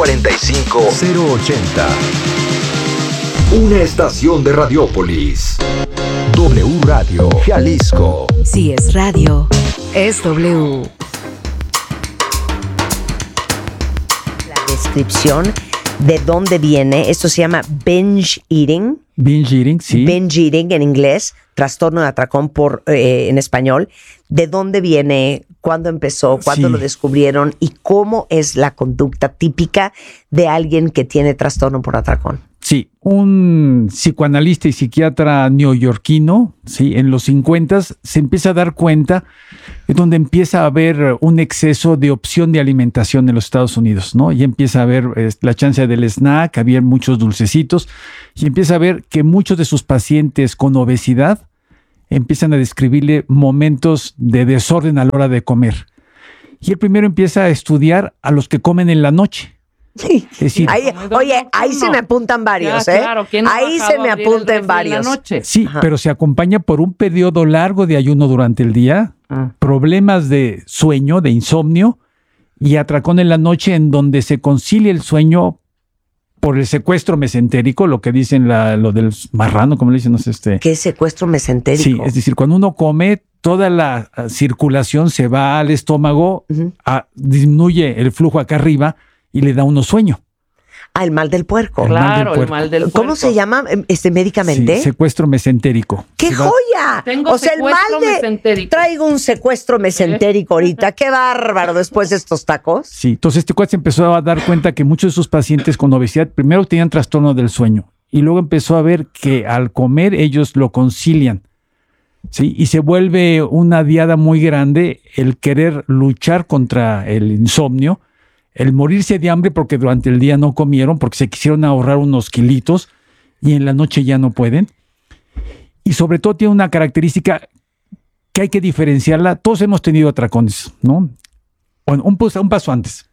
080. Una estación de Radiópolis. W Radio, Jalisco. Si es radio, es W. La descripción de dónde viene, esto se llama binge eating. Binge eating, sí. Binge eating en inglés, trastorno de atracón en español. ¿De dónde viene? ¿Cuándo empezó? ¿Cuándo lo descubrieron? ¿Y cómo es la conducta típica de alguien que tiene trastorno por atracón? Sí, un psicoanalista y psiquiatra neoyorquino, sí, en los 50 se empieza a dar cuenta de donde empieza a haber un exceso de opción de alimentación en los Estados Unidos, ¿no? Y empieza a ver la chance del snack, había muchos dulcecitos, y empieza a ver que muchos de sus pacientes con obesidad empiezan a describirle momentos de desorden a la hora de comer. Y él primero empieza a estudiar a los que comen en la noche. Sí. Es decir, ahí se me apuntan varios, ¿eh? Claro, ahí se me apuntan varios. Sí, ajá, pero se acompaña por un periodo largo de ayuno durante el día, problemas de sueño, de insomnio, y atracón en la noche, en donde se concilia el sueño por el secuestro mesentérico, lo que dicen lo del marrano, como le dicen, no sé, ¿Qué es secuestro mesentérico? Sí, es decir, cuando uno come, toda la circulación se va al estómago, disminuye el flujo acá arriba, y le da uno sueño. El mal del puerco. Claro, el mal del puerco. ¿Cómo se llama médicamente? Sí, secuestro mesentérico. ¡Qué joya! Tengo secuestro mesentérico. Traigo un secuestro mesentérico ahorita. ¡Qué bárbaro! Después de estos tacos. Sí, entonces este cuate se empezó a dar cuenta que muchos de sus pacientes con obesidad primero tenían trastorno del sueño y luego empezó a ver que al comer ellos lo concilian. Sí, y se vuelve una diada muy grande el querer luchar contra el insomnio, el morirse de hambre porque durante el día no comieron, porque se quisieron ahorrar unos kilitos y en la noche ya no pueden. Y sobre todo tiene una característica que hay que diferenciarla. Todos hemos tenido atracones, ¿no? Bueno, un paso antes.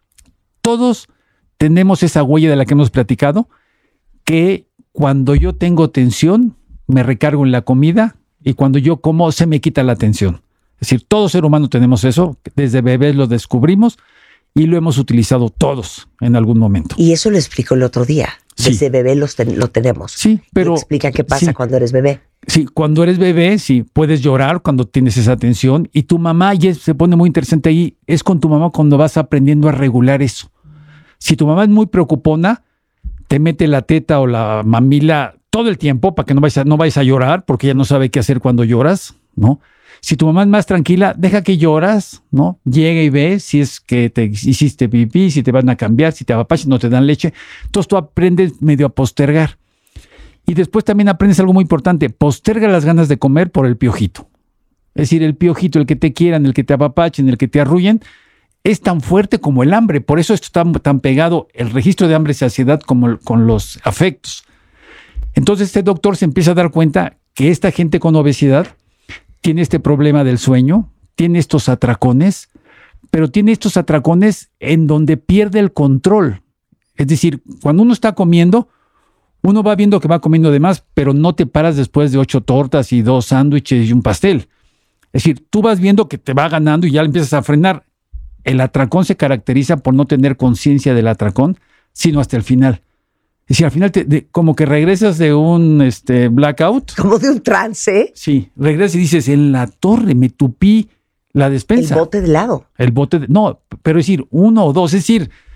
Todos tenemos esa huella de la que hemos platicado, que cuando yo tengo tensión, me recargo en la comida y cuando yo como, se me quita la tensión. Es decir, todo ser humano tenemos eso. Desde bebés lo descubrimos y lo hemos utilizado todos en algún momento. Y eso lo explicó el otro día. Desde bebé lo tenemos. Sí, pero... Y explica qué pasa cuando eres bebé. Sí, cuando eres bebé, sí, puedes llorar cuando tienes esa tensión. Y tu mamá, y se pone muy interesante ahí, es con tu mamá cuando vas aprendiendo a regular eso. Si tu mamá es muy preocupona, te mete la teta o la mamila todo el tiempo para que no vayas a llorar, porque ella no sabe qué hacer cuando lloras, ¿no? Si tu mamá es más tranquila, deja que lloras, ¿no? Llega y ve si es que te hiciste pipí, si te van a cambiar, si te apapachan, no te dan leche. Entonces tú aprendes medio a postergar. Y después también aprendes algo muy importante. Posterga las ganas de comer por el piojito. Es decir, el piojito, el que te quieran, el que te apapachen, el que te arrullen, es tan fuerte como el hambre. Por eso esto está tan pegado, el registro de hambre y saciedad, como con los afectos. Entonces este doctor se empieza a dar cuenta que esta gente con obesidad tiene este problema del sueño, tiene estos atracones, pero tiene estos atracones en donde pierde el control. Es decir, cuando uno está comiendo, uno va viendo que va comiendo de más, pero no te paras después de 8 tortas y 2 sándwiches y un pastel. Es decir, tú vas viendo que te va ganando y ya empiezas a frenar. El atracón se caracteriza por no tener conciencia del atracón, sino hasta el final. Es decir, al final como que regresas de un blackout. Como de un trance. Sí, regresas y dices, en la torre me tupí la despensa. El bote de helado. No, pero es decir, 1 o 2. Es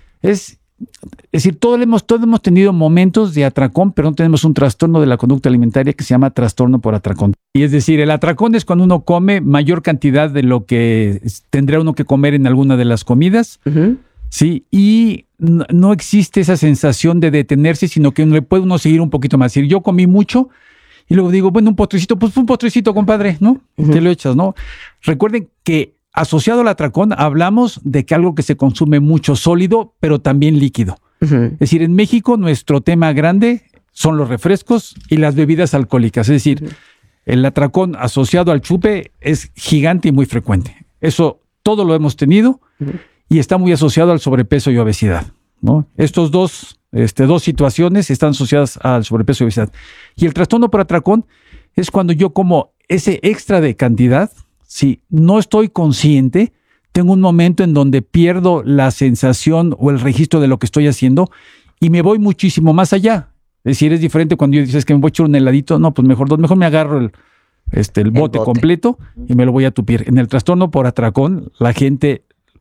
decir, todos hemos tenido momentos de atracón, pero no tenemos un trastorno de la conducta alimentaria que se llama trastorno por atracón. Y es decir, el atracón es cuando uno come mayor cantidad de lo que tendría uno que comer en alguna de las comidas. Uh-huh. Sí, y no existe esa sensación de detenerse, sino que le puede uno seguir un poquito más. Es decir, yo comí mucho y luego digo, bueno, un postrecito, pues un postrecito, compadre, ¿no? Uh-huh. Te lo echas, ¿no? Recuerden que asociado al atracón hablamos de que algo que se consume mucho sólido, pero también líquido. Uh-huh. Es decir, en México nuestro tema grande son los refrescos y las bebidas alcohólicas. Es decir, uh-huh, el atracón asociado al chupe es gigante y muy frecuente. Eso todo lo hemos tenido. Uh-huh. Y está muy asociado al sobrepeso y obesidad, ¿no? Estos dos situaciones están asociadas al sobrepeso y obesidad. Y el trastorno por atracón es cuando yo como ese extra de cantidad, si no estoy consciente, tengo un momento en donde pierdo la sensación o el registro de lo que estoy haciendo y me voy muchísimo más allá. Es decir, es diferente cuando yo dices que me voy a echar un heladito, no, pues mejor me agarro el bote completo y me lo voy a tupir. En el trastorno por atracón, la gente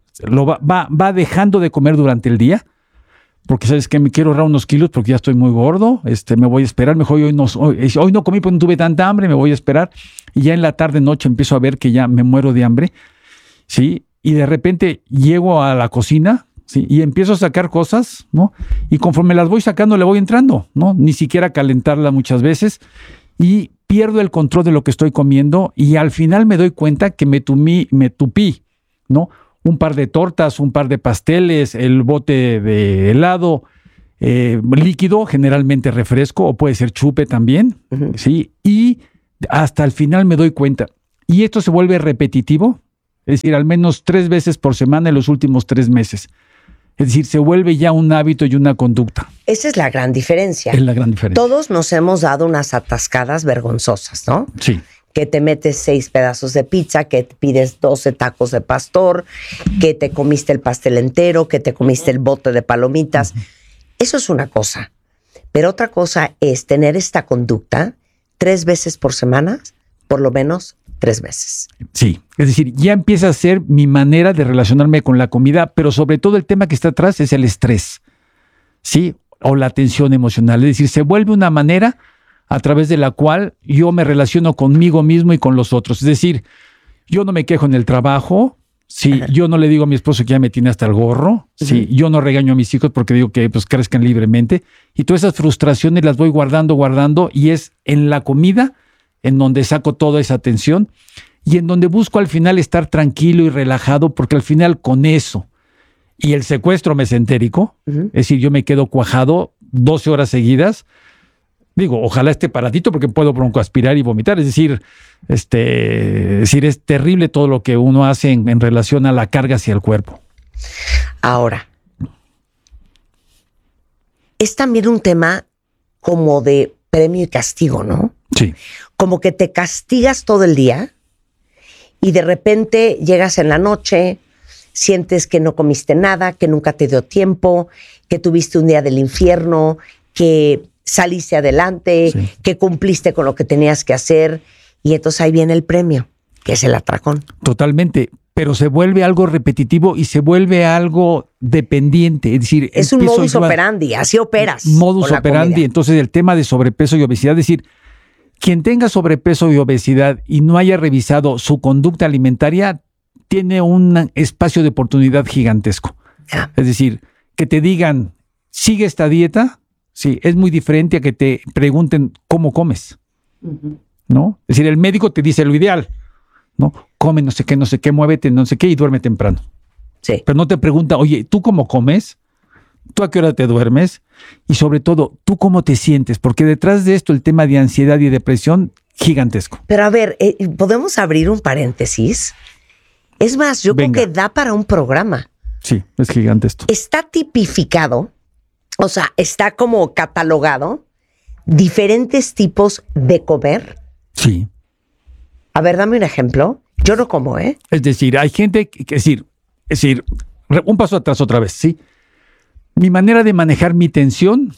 va dejando de comer durante el día, porque sabes que me quiero ahorrar unos kilos porque ya estoy muy gordo, me voy a esperar, mejor hoy no comí porque no tuve tanta hambre, me voy a esperar, y ya en la tarde, noche empiezo a ver que ya me muero de hambre, ¿sí? Y de repente llego a la cocina, ¿sí? Y empiezo a sacar cosas, ¿no? Y conforme las voy sacando, le voy entrando, ¿no? Ni siquiera calentarla muchas veces, y pierdo el control de lo que estoy comiendo, y al final me doy cuenta que me tupí, ¿no? Un par de tortas, un par de pasteles, el bote de helado, líquido, generalmente refresco, o puede ser chupe también, ¿sí? Y hasta el final me doy cuenta. Y esto se vuelve repetitivo, es decir, al menos 3 veces por semana en los últimos 3 meses. Es decir, se vuelve ya un hábito y una conducta. Esa es la gran diferencia. Es la gran diferencia. Todos nos hemos dado unas atascadas vergonzosas, ¿no? Sí. Que te metes 6 pedazos de pizza, que te pides 12 tacos de pastor, que te comiste el pastel entero, que te comiste el bote de palomitas. Eso es una cosa. Pero otra cosa es tener esta conducta 3 veces por semana, por lo menos 3 veces. Sí, es decir, ya empieza a ser mi manera de relacionarme con la comida, pero sobre todo el tema que está atrás es el estrés, ¿sí? O la tensión emocional. Es decir, se vuelve una manera a través de la cual yo me relaciono conmigo mismo y con los otros. Es decir, yo no me quejo en el trabajo, sí, yo no le digo a mi esposo que ya me tiene hasta el gorro, sí, yo no regaño a mis hijos porque digo que pues crezcan libremente, y todas esas frustraciones las voy guardando, y es en la comida en donde saco toda esa tensión y en donde busco al final estar tranquilo y relajado, porque al final con eso y el secuestro mesentérico, es decir, yo me quedo cuajado 12 horas seguidas. Digo, ojalá esté paradito porque puedo broncoaspirar y vomitar. Es decir, es terrible todo lo que uno hace en relación a la carga hacia el cuerpo. Ahora, es también un tema como de premio y castigo, ¿no? Sí. Como que te castigas todo el día y de repente llegas en la noche, sientes que no comiste nada, que nunca te dio tiempo, que tuviste un día del infierno, que saliste adelante, sí, que cumpliste con lo que tenías que hacer, y entonces ahí viene el premio, que es el atracón. Totalmente, pero se vuelve algo repetitivo y se vuelve algo dependiente, es decir... Es un modus operandi, así operas. Modus operandi, entonces el tema de sobrepeso y obesidad, es decir, quien tenga sobrepeso y obesidad y no haya revisado su conducta alimentaria, tiene un espacio de oportunidad gigantesco. Yeah. Es decir, que te digan, sigue esta dieta... Sí, es muy diferente a que te pregunten cómo comes, ¿no? Es decir, el médico te dice lo ideal, ¿no? Come no sé qué, muévete, no sé qué, y duerme temprano. Sí. Pero no te pregunta, oye, ¿tú cómo comes? ¿Tú a qué hora te duermes? Y sobre todo, ¿tú cómo te sientes? Porque detrás de esto el tema de ansiedad y depresión, gigantesco. Pero a ver, ¿podemos abrir un paréntesis? Es más, yo creo que da para un programa. Sí, es gigante esto. Está tipificado, o sea, está como catalogado diferentes tipos de comer. Sí. A ver, dame un ejemplo. Yo no como, ¿eh? Es decir, hay gente que, es decir, un paso atrás otra vez, ¿sí? Mi manera de manejar mi tensión,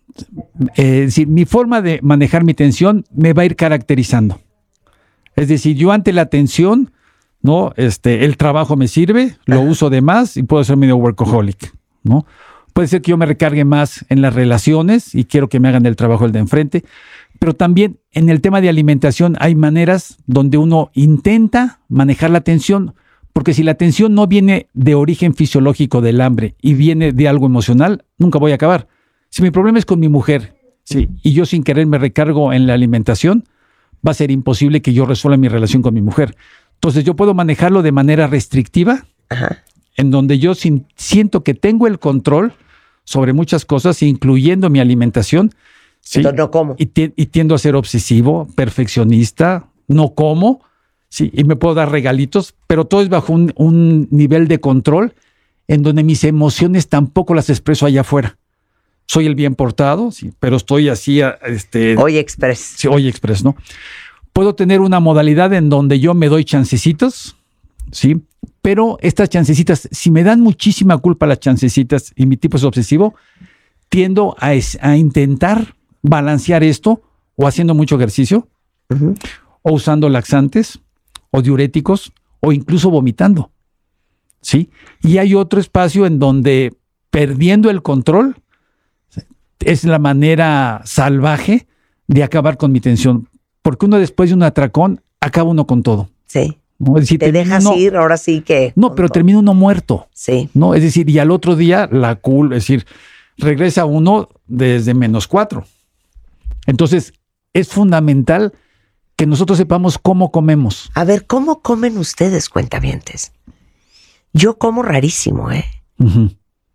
es decir, mi forma de manejar mi tensión me va a ir caracterizando. Es decir, yo ante la tensión, ¿no? El trabajo me sirve, lo uso de más y puedo ser medio workaholic, ¿no? Puede ser que yo me recargue más en las relaciones y quiero que me hagan el trabajo el de enfrente, pero también en el tema de alimentación hay maneras donde uno intenta manejar la tensión, porque si la tensión no viene de origen fisiológico del hambre y viene de algo emocional, nunca voy a acabar. Si mi problema es con mi mujer, sí, y yo sin querer me recargo en la alimentación, va a ser imposible que yo resuelva mi relación con mi mujer. Entonces yo puedo manejarlo de manera restrictiva, en donde yo siento que tengo el control sobre muchas cosas, incluyendo mi alimentación. ¿Sí? Entonces no como. Y tiendo a ser obsesivo, perfeccionista, no como, sí, y me puedo dar regalitos, pero todo es bajo un nivel de control en donde mis emociones tampoco las expreso allá afuera. Soy el bien portado, sí, pero estoy así... Hoy Express. Sí, Hoy Express, ¿no? Puedo tener una modalidad en donde yo me doy chancecitos, ¿sí? Pero estas chancecitas, si me dan muchísima culpa las chancecitas y mi tipo es obsesivo, tiendo a intentar balancear esto o haciendo mucho ejercicio, o usando laxantes, o diuréticos, o incluso vomitando, ¿sí? Y hay otro espacio en donde perdiendo el control es la manera salvaje de acabar con mi tensión, porque uno después de un atracón acaba uno con todo. Sí. ¿No? Es decir, te dejas ir, ahora sí que... No, pero termina uno muerto. Sí. ¿No? Es decir, y al otro día es decir, regresa uno desde -4. Entonces, es fundamental que nosotros sepamos cómo comemos. A ver, ¿cómo comen ustedes, cuentavientes? Yo como rarísimo, ¿eh? Uh-huh.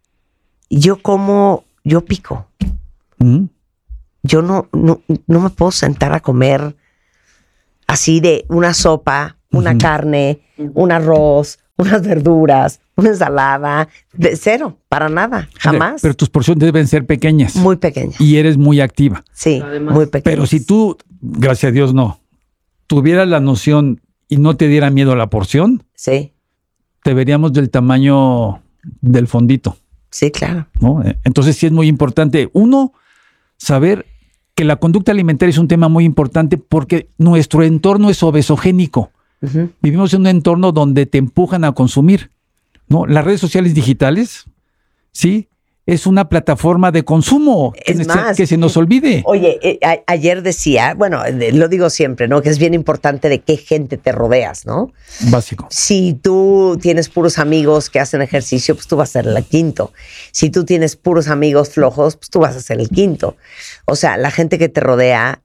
Yo pico. Uh-huh. Yo no me puedo sentar a comer así de una sopa, una carne, un arroz, unas verduras, una ensalada, de cero, para nada, jamás. Pero tus porciones deben ser pequeñas. Muy pequeñas. Y eres muy activa. Sí, Además, muy pequeñas. Pero si tú, gracias a Dios, no, tuvieras la noción y no te diera miedo la porción, sí, te veríamos del tamaño del fondito, sí, claro. ¿no? Entonces sí es muy importante, uno, saber que la conducta alimentaria es un tema muy importante porque nuestro entorno es obesogénico. Uh-huh. Vivimos en un entorno donde te empujan a consumir, ¿no? Las redes sociales digitales, ¿sí? Es una plataforma de consumo que se nos olvide. Oye, ayer decía, bueno, lo digo siempre, ¿no? Que es bien importante de qué gente te rodeas, ¿no? Básico. Si tú tienes puros amigos que hacen ejercicio, pues tú vas a ser el quinto. Si tú tienes puros amigos flojos, pues tú vas a ser el quinto. O sea, la gente que te rodea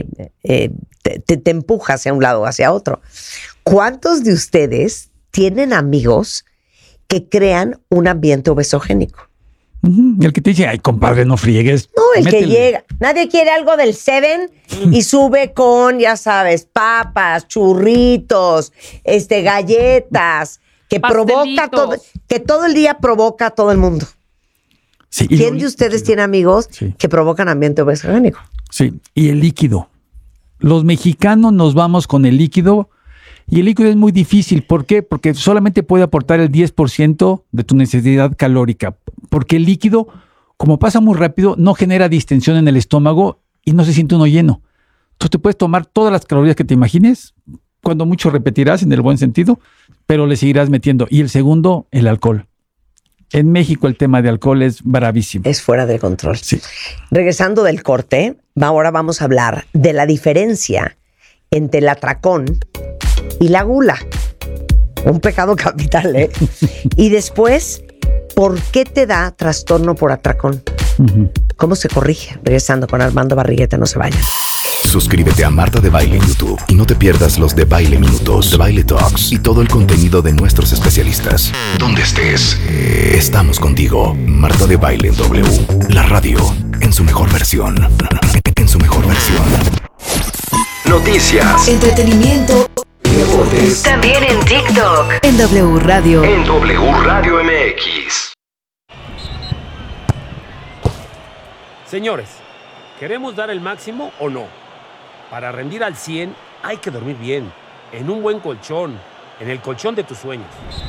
te empuja hacia un lado o hacia otro. ¿Cuántos de ustedes tienen amigos que crean un ambiente obesogénico? Uh-huh. El que te dice, ay, compadre, no friegues. No, el métele. que llega. Nadie quiere algo del Seven y sube con, ya sabes, papas, churritos, galletas, que provoca todo, que todo el día provoca a todo el mundo. Sí, ¿Quién de ustedes tiene amigos que provocan ambiente obesogénico? Sí, y el líquido. Los mexicanos nos vamos con el líquido y el líquido es muy difícil. ¿Por qué? Porque solamente puede aportar el 10% de tu necesidad calórica. Porque el líquido, como pasa muy rápido, no genera distensión en el estómago y no se siente uno lleno. Entonces te puedes tomar todas las calorías que te imagines, cuando mucho repetirás en el buen sentido, pero le seguirás metiendo. Y el segundo, el alcohol. En México el tema de alcohol es bravísimo. Es fuera de control. Sí. Regresando del corte, ahora vamos a hablar de la diferencia entre el atracón y la gula. Un pecado capital, ¿eh? Y después, ¿por qué te da trastorno por atracón? Uh-huh. ¿Cómo se corrige? Regresando con Armando Barrigueta, no se vayan. Suscríbete a Marta de Baile en YouTube y no te pierdas los de Baile Minutos, de Baile Talks y todo el contenido de nuestros especialistas. Donde estés, estamos contigo. Marta de Baile en W, la radio en su mejor versión. En su mejor versión. Noticias, entretenimiento, deportes, también en TikTok, en W Radio. en W Radio MX. Señores, ¿queremos dar el máximo o no? Para rendir al 100 hay que dormir bien, en un buen colchón, en el colchón de tus sueños.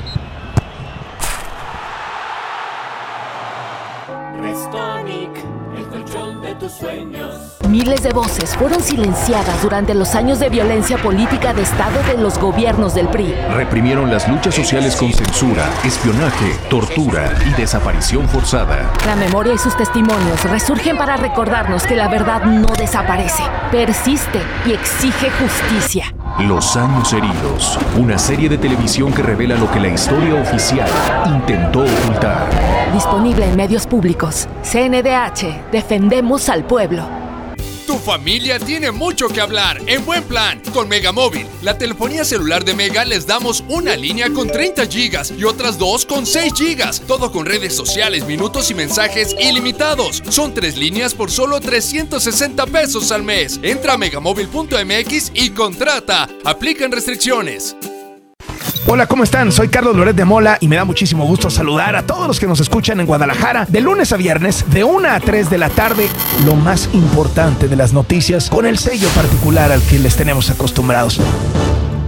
Restonic, el colchón de tus sueños. Miles de voces fueron silenciadas durante los años de violencia política de Estado de los gobiernos del PRI. Reprimieron las luchas sociales con censura, espionaje, tortura y desaparición forzada. La memoria y sus testimonios resurgen para recordarnos que la verdad no desaparece, persiste y exige justicia. Los años heridos, una serie de televisión que revela lo que la historia oficial intentó ocultar. Disponible en medios públicos. CNDH, defendemos al pueblo. Tu familia tiene mucho que hablar en buen plan con Megamóvil. La telefonía celular de Mega les damos una línea con 30 gigas y otras 2 con 6 gigas. Todo con redes sociales, minutos y mensajes ilimitados. Son 3 líneas por solo 360 pesos al mes. Entra a megamóvil.mx y contrata. Aplican restricciones. Hola, ¿cómo están? Soy Carlos Loret de Mola y me da muchísimo gusto saludar a todos los que nos escuchan en Guadalajara de lunes a viernes de 1 a 3 de la tarde. Lo más importante de las noticias con el sello particular al que les tenemos acostumbrados.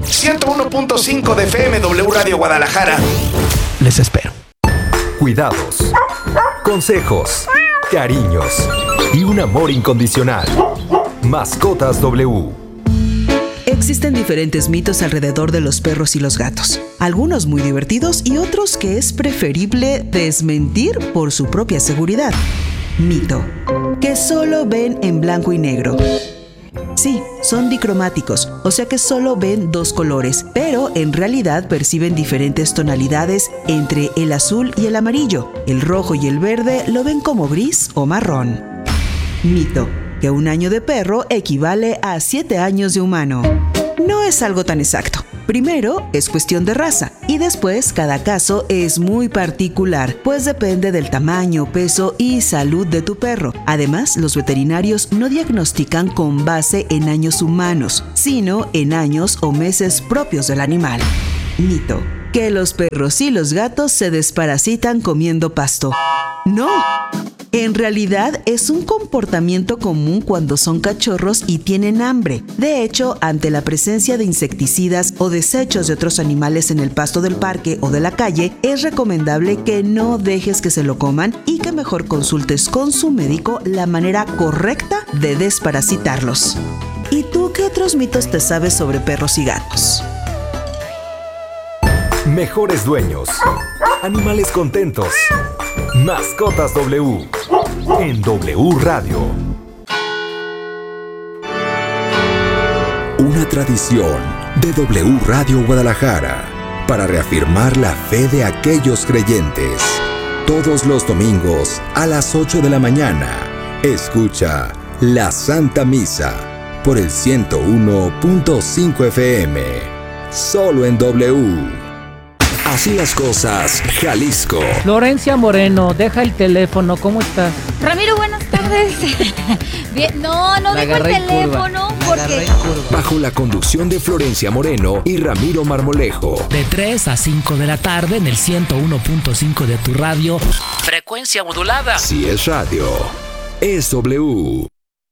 101.5 de FM W Radio Guadalajara. Les espero. Cuidados, consejos, cariños y un amor incondicional. Mascotas W. Existen diferentes mitos alrededor de los perros y los gatos. Algunos muy divertidos y otros que es preferible desmentir por su propia seguridad. Mito: que solo ven en blanco y negro. Sí, son dicromáticos, o sea que solo ven dos colores, pero en realidad perciben diferentes tonalidades entre el azul y el amarillo. El rojo y el verde lo ven como gris o marrón. Mito: que un año de perro equivale a 7 años de humano. No es algo tan exacto. Primero, es cuestión de raza, y después cada caso es muy particular, pues depende del tamaño, peso y salud de tu perro. Además, los veterinarios no diagnostican con base en años humanos, sino en años o meses propios del animal. Mito: que los perros y los gatos se desparasitan comiendo pasto. ¡No! En realidad es un comportamiento común cuando son cachorros y tienen hambre. De hecho, ante la presencia de insecticidas o desechos de otros animales en el pasto del parque o de la calle, es recomendable que no dejes que se lo coman y que mejor consultes con su médico la manera correcta de desparasitarlos. ¿Y tú qué otros mitos te sabes sobre perros y gatos? Mejores dueños. Animales contentos. Mascotas W. En W Radio. Una tradición de W Radio Guadalajara para reafirmar la fe de aquellos creyentes. Todos los domingos a las 8 de la mañana, escucha la Santa Misa por el 101.5 FM. Solo en W. Así las cosas, Jalisco. Florencia Moreno, deja el teléfono, ¿cómo estás? Ramiro, buenas tardes. Bien, no dejo el teléfono porque... Bajo la conducción de Florencia Moreno y Ramiro Marmolejo. De 3 a 5 de la tarde en el 101.5 de tu radio. Frecuencia modulada. Si es radio, es W.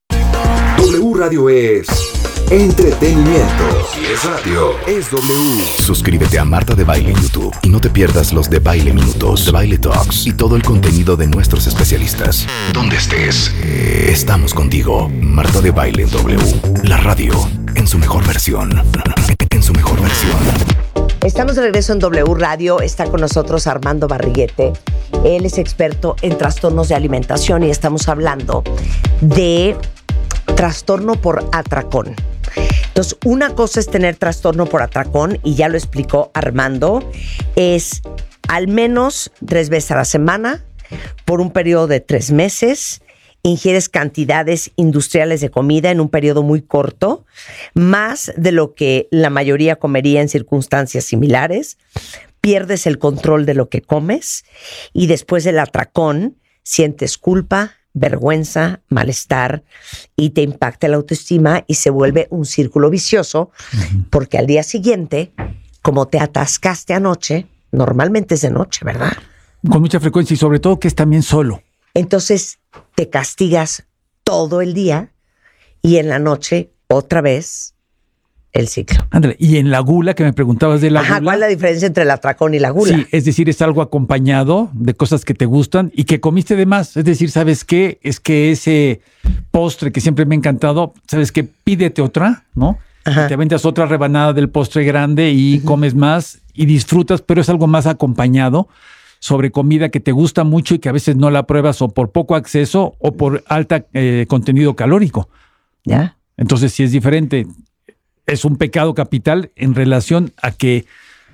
W Radio es... entretenimiento. Si es radio, es W. Suscríbete a Marta de Baile en YouTube y no te pierdas los de Baile Minutos, de Baile Talks y todo el contenido de nuestros especialistas. Donde estés, estamos contigo. Marta de Baile en W. La radio en su mejor versión. En su mejor versión. Estamos de regreso en W Radio. Está con nosotros Armando Barriguete. Él es experto en trastornos de alimentación y estamos hablando de trastorno por atracón. Entonces, una cosa es tener trastorno por atracón, y ya lo explicó Armando, es al menos 3 veces a la semana, por un periodo de 3 meses, ingieres cantidades industriales de comida en un periodo muy corto, más de lo que la mayoría comería en circunstancias similares, pierdes el control de lo que comes, y después del atracón sientes culpa, vergüenza, malestar, y te impacta la autoestima y se vuelve un círculo vicioso, porque al día siguiente, como te atascaste anoche, normalmente es de noche, ¿verdad? Con mucha frecuencia, y sobre todo que es también solo. Entonces te castigas todo el día y en la noche otra vez el ciclo. Ándale, y en la gula, que me preguntabas de la gula. ¿Cuál es la diferencia entre el atracón y la gula? Sí, es decir, es algo acompañado de cosas que te gustan y que comiste de más. Es decir, ¿sabes qué? Es que ese postre que siempre me ha encantado, ¿sabes qué? Pídete otra, ¿no? Ajá. Te aventas otra rebanada del postre grande y comes más y disfrutas, pero es algo más acompañado sobre comida que te gusta mucho y que a veces no la pruebas o por poco acceso o por alta contenido calórico. ¿Ya? Entonces sí es diferente. Es un pecado capital en relación a que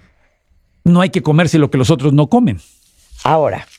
no hay que comerse lo que los otros no comen. Ahora,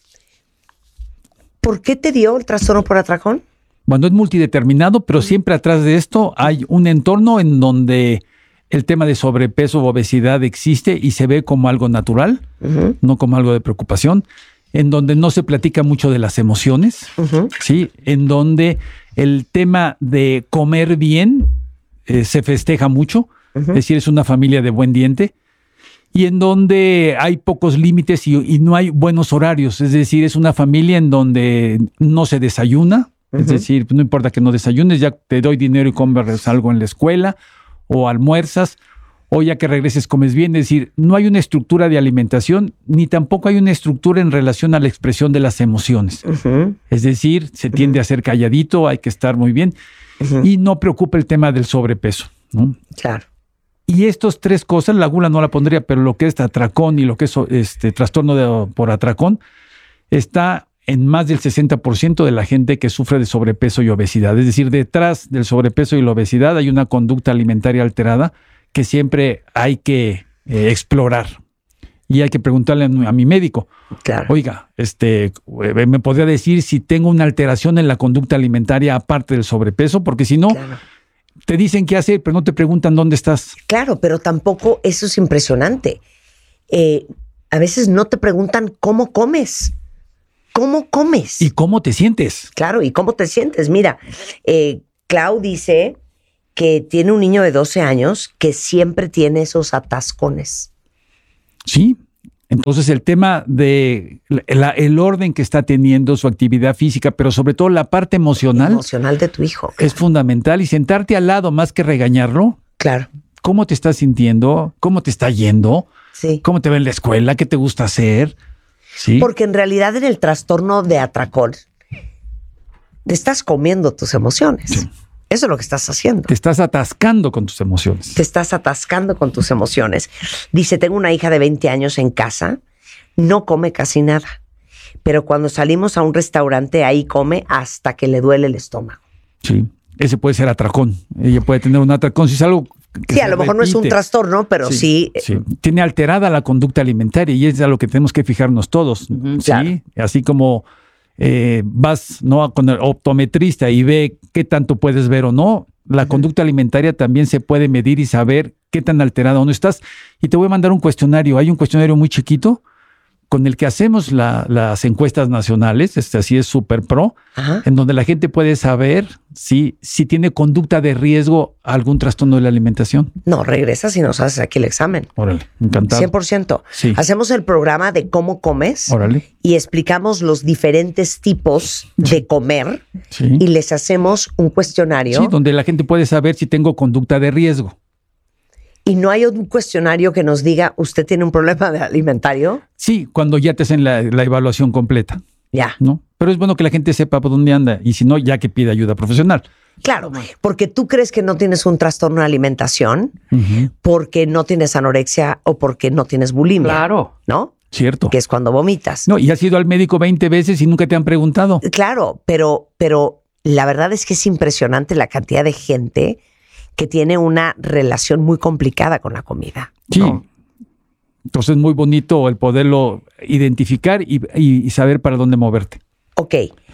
¿por qué te dio el trastorno por atracón? Bueno, es multideterminado, pero siempre atrás de esto hay un entorno en donde el tema de sobrepeso o obesidad existe y se ve como algo natural, no como algo de preocupación, en donde no se platica mucho de las emociones, ¿sí? En donde el tema de comer bien se festeja mucho, es decir, es una familia de buen diente, y en donde hay pocos límites y no hay buenos horarios, es decir, es una familia en donde no se desayuna, es decir, no importa que no desayunes, ya te doy dinero y comes algo en la escuela, o almuerzas, o ya que regreses comes bien. Es decir, no hay una estructura de alimentación, ni tampoco hay una estructura en relación a la expresión de las emociones. Es decir, se tiende a ser calladito, hay que estar muy bien, y no preocupa el tema del sobrepeso, ¿no? Claro. Y estas 3 cosas, la gula no la pondría, pero lo que es atracón y lo que es trastorno por atracón, está en más del 60% de la gente que sufre de sobrepeso y obesidad. Es decir, detrás del sobrepeso y la obesidad hay una conducta alimentaria alterada que siempre hay que explorar. Y hay que preguntarle a mi médico, oiga, ¿me podría decir si tengo una alteración en la conducta alimentaria aparte del sobrepeso? Porque si no, te dicen qué hacer, pero no te preguntan dónde estás. Claro, pero tampoco, eso es impresionante. A veces no te preguntan cómo comes. ¿Cómo comes? ¿Y cómo te sientes? Claro, ¿y cómo te sientes? Mira, Clau dice que tiene un niño de 12 años que siempre tiene esos atascones. Sí, entonces el tema de el orden que está teniendo su actividad física, pero sobre todo la parte emocional. Emocional de tu hijo. Es fundamental, y sentarte al lado más que regañarlo. Claro. ¿Cómo te estás sintiendo? ¿Cómo te está yendo? Sí. ¿Cómo te va en la escuela? ¿Qué te gusta hacer? Sí. Porque en realidad en el trastorno de atracón te estás comiendo tus emociones. Sí. Eso es lo que estás haciendo. Te estás atascando con tus emociones. Te estás atascando con tus emociones. Dice, tengo una hija de 20 años en casa, no come casi nada, pero cuando salimos a un restaurante ahí come hasta que le duele el estómago. Sí, ese puede ser atracón. Ella puede tener un atracón si es algo que sí, a lo mejor no es un trastorno, pero sí. Tiene alterada la conducta alimentaria y es a lo que tenemos que fijarnos todos. Claro. Así como vas con el optometrista y ve qué tanto puedes ver o no, la conducta alimentaria también se puede medir y saber qué tan alterada o no estás. Y te voy a mandar un cuestionario. Hay un cuestionario muy chiquito con el que hacemos las encuestas nacionales, así es Super Pro, en donde la gente puede saber si tiene conducta de riesgo a algún trastorno de la alimentación. No, regresas y nos haces aquí el examen. Órale, encantado. 100%. Sí. Hacemos el programa de cómo comes. Órale. Y explicamos los diferentes tipos de comer y les hacemos un cuestionario. Sí, donde la gente puede saber si tengo conducta de riesgo. ¿Y no hay un cuestionario que nos diga, usted tiene un problema alimentario? Sí, cuando ya te hacen la evaluación completa. Ya. ¿No? Pero es bueno que la gente sepa por dónde anda, y si no, ya que pida ayuda profesional. Claro, porque tú crees que no tienes un trastorno de alimentación, porque no tienes anorexia o porque no tienes bulimia. Claro. ¿No? Cierto. Que es cuando vomitas. No, y has ido al médico 20 veces y nunca te han preguntado. Claro, pero la verdad es que es impresionante la cantidad de gente que tiene una relación muy complicada con la comida. Sí. ¿No? Entonces es muy bonito el poderlo identificar y saber para dónde moverte. Ok.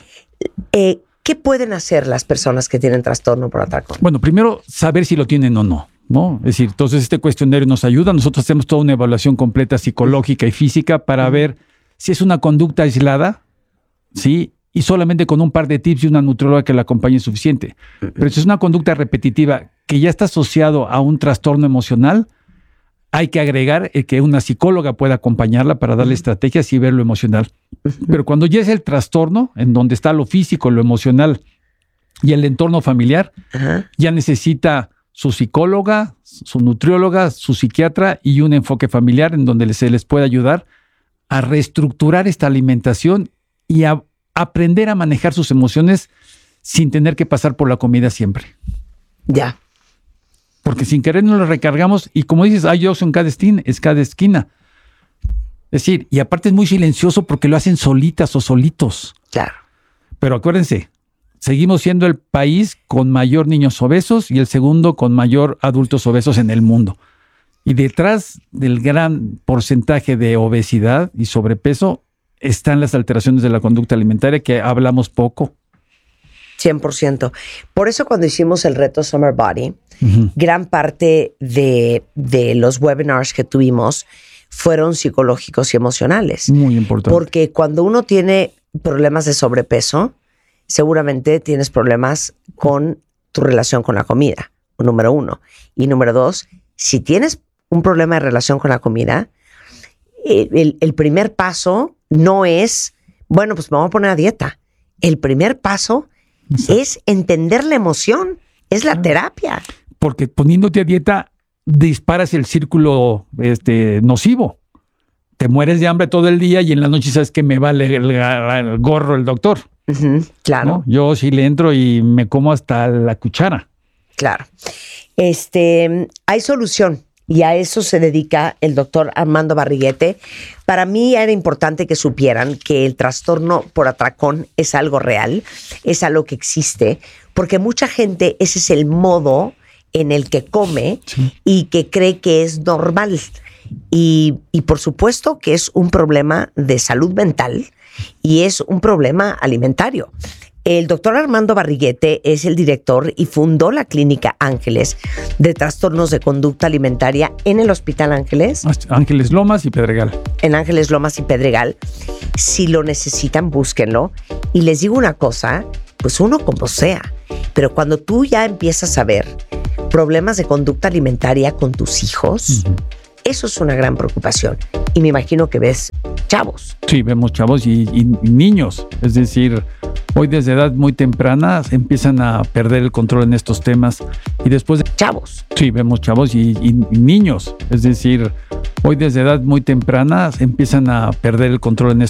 ¿Qué pueden hacer las personas que tienen trastorno por atracón? Bueno, primero saber si lo tienen o no, ¿no? Es decir, entonces este cuestionario nos ayuda. Nosotros hacemos toda una evaluación completa psicológica y física para ver si es una conducta aislada, ¿sí? Y solamente con un par de tips y una nutrióloga que la acompañe es suficiente. Pero si es una conducta repetitiva que ya está asociado a un trastorno emocional, hay que agregar que una psicóloga pueda acompañarla para darle estrategias y ver lo emocional. Pero cuando ya es el trastorno, en donde está lo físico, lo emocional y el entorno familiar, ya necesita su psicóloga, su nutrióloga, su psiquiatra y un enfoque familiar en donde se les puede ayudar a reestructurar esta alimentación y a aprender a manejar sus emociones sin tener que pasar por la comida siempre. Ya. Porque sin querer nos lo recargamos y como dices, hay oso en cada esquina. Es decir, y aparte es muy silencioso porque lo hacen solitas o solitos. Claro. Pero acuérdense, seguimos siendo el país con mayor niños obesos y el segundo con mayor adultos obesos en el mundo. Y detrás del gran porcentaje de obesidad y sobrepeso están las alteraciones de la conducta alimentaria que hablamos poco. 100%. Por eso cuando hicimos el reto Summer Body, gran parte de los webinars que tuvimos fueron psicológicos y emocionales. Muy importante. Porque cuando uno tiene problemas de sobrepeso, seguramente tienes problemas con tu relación con la comida, número 1. Y número 2, si tienes un problema de relación con la comida, el primer paso no es, bueno, pues me voy a poner a dieta. El primer paso es entender la emoción, es la terapia. Porque poniéndote a dieta disparas el círculo nocivo. Te mueres de hambre todo el día y en la noche sabes que me vale el gorro el doctor. Claro. ¿No? Yo sí le entro y me como hasta la cuchara. Claro. Hay solución. Y a eso se dedica el doctor Armando Barriguete. Para mí era importante que supieran que el trastorno por atracón es algo real, es algo que existe, porque mucha gente ese es el modo en el que come y que cree que es normal. Y por supuesto que es un problema de salud mental y es un problema alimentario. El doctor Armando Barriguete es el director y fundó la Clínica Ángeles de Trastornos de Conducta Alimentaria en el Hospital Ángeles. Ángeles Lomas y Pedregal. En Ángeles Lomas y Pedregal. Si lo necesitan, búsquenlo. Y les digo una cosa, pues uno como sea, pero cuando tú ya empiezas a ver problemas de conducta alimentaria con tus hijos, eso es una gran preocupación. Y me imagino que ves chavos. Sí, vemos chavos y niños. Es decir, hoy desde edad muy temprana empiezan a perder el control en estos temas. Y después de chavos. Sí, vemos chavos y niños. Es decir, hoy desde edad muy temprana empiezan a perder el control en estos